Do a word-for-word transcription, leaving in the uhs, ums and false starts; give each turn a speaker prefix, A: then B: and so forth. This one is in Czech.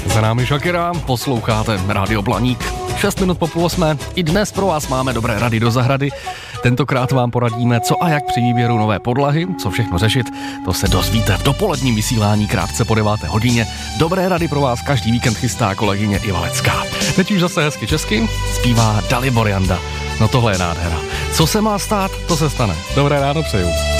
A: Za námi Shakira, posloucháte Rádio Blaník. šest minut po půl osmé. I dnes pro vás máme dobré rady do zahrady. Tentokrát vám poradíme, co a jak při výběru nové podlahy, co všechno řešit. To se dozvíte v dopoledním vysílání krátce po deváté hodině. Dobré rady pro vás každý víkend chystá kolegyně Iva Lecká. Teď už zase hezky česky zpívá Dalibor Janda. No tohle je nádhera. Co se má stát, to se stane. Dobré ráno přeju.